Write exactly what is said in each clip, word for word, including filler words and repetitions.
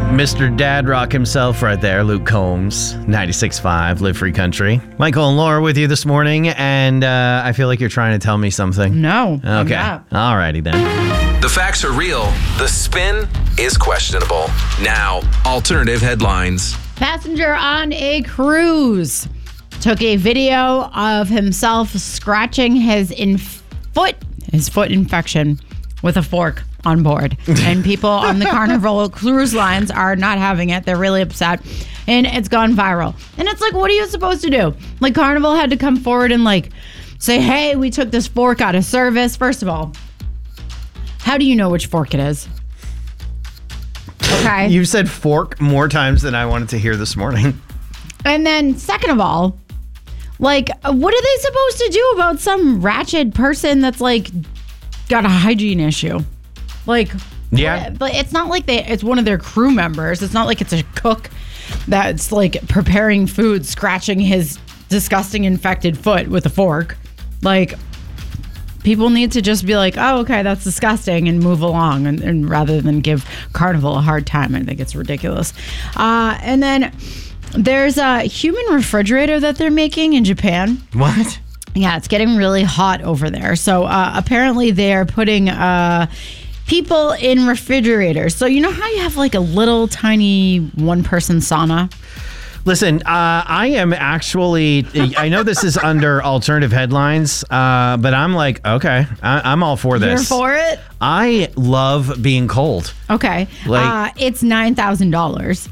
Mister Dad Rock himself right there, Luke Combs, ninety-six point five, Live Free Country. Michael and Laura with you this morning, and uh, I feel like you're trying to tell me something. No. Okay. All righty then. The facts are real. The spin is questionable. Now, alternative headlines. Passenger on a cruise took a video of himself scratching his in- foot, his foot infection with a fork on board. And people on the Carnival cruise lines are not having it. They're really upset. And it's gone viral. And it's like, what are you supposed to do? Like, Carnival had to come forward and like say, hey, we took this fork out of service. First of all, how do you know which fork it is? Okay. You've said fork more times than I wanted to hear this morning. And then second of all, like, what are they supposed to do about some ratchet person that's like got a hygiene issue? Like, yeah, but it's not like they, it's one of their crew members. It's not like it's a cook that's like preparing food, scratching his disgusting infected foot with a fork. Like, people need to just be like, oh, okay, that's disgusting, and move along, and, and rather than give Carnival a hard time. I think it's ridiculous. Uh, and then there's a human refrigerator that they're making in Japan. What? Yeah, it's getting really hot over there. So uh, apparently they're putting uh, people in refrigerators. So you know how you have like a little tiny one-person sauna? Listen, uh, I am actually, I know this is under alternative headlines, uh, but I'm like, okay, I, I'm all for this. You're for it? I love being cold. Okay. Like- uh, it's nine thousand dollars.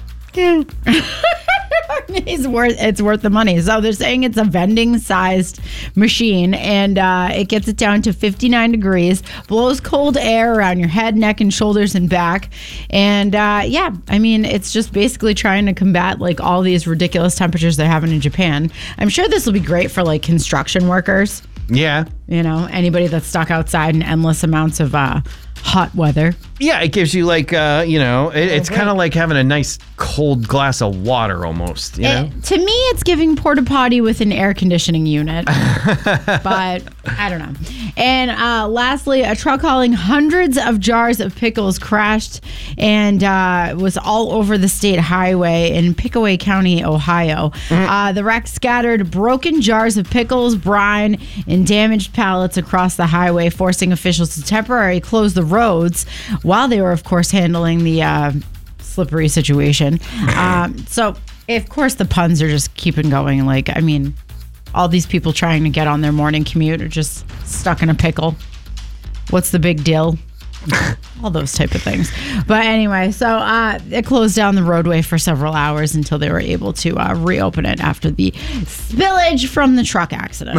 It's worth it's worth the money. So they're saying it's a vending sized machine, and uh, it gets it down to fifty-nine degrees, blows cold air around your head, neck, and shoulders and back. And uh, yeah, I mean, it's just basically trying to combat like all these ridiculous temperatures they're having in Japan. I'm sure this will be great for like construction workers. Yeah. You know, anybody that's stuck outside in endless amounts of uh, hot weather. Yeah, it gives you like, uh, you know, it, it's kind of like having a nice cold glass of water almost, you know? It, to me, it's giving porta potty with an air conditioning unit. But I don't know. And uh, lastly, a truck hauling hundreds of jars of pickles crashed and uh, was all over the state highway in Pickaway County, Ohio. Mm. Uh, the wreck scattered broken jars of pickles, brine, and damaged pallets across the highway, forcing officials to temporarily close the roads while they were, of course, handling the uh, slippery situation. Um, so, of course, the puns are just keeping going. Like, I mean, all these people trying to get on their morning commute are just stuck in a pickle. What's the big deal? All those type of things. But anyway, so uh, it closed down the roadway for several hours until they were able to uh, reopen it after the spillage from the truck accident.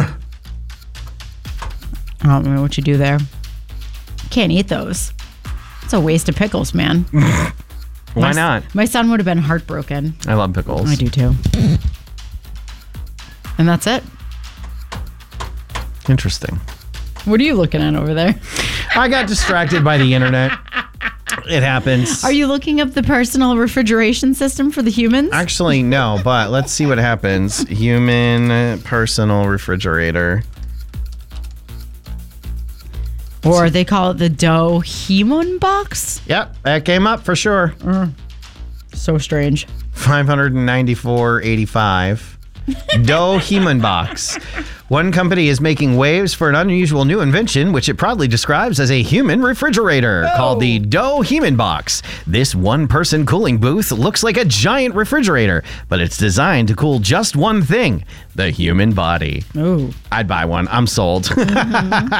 I don't know what you do there. Can't eat those. It's a waste of pickles, man. Why my, not? My son would have been heartbroken. I love pickles. I do too. And that's it. Interesting. What are you looking at over there? I got distracted by the internet. It happens. Are you looking up the personal refrigeration system for the humans? Actually, no, but let's see what happens. Human personal refrigerator. Or they call it the Dough Hemon box? Yep, that came up for sure. Mm. So strange. five hundred ninety-four dollars and eighty-five cents. Dough Hemon box. One company is making waves for an unusual new invention, which it proudly describes as a human refrigerator, oh. called the Dough Hemon box. This one-person cooling booth looks like a giant refrigerator, but it's designed to cool just one thing: the human body. Ooh. I'd buy one. I'm sold. Mm-hmm.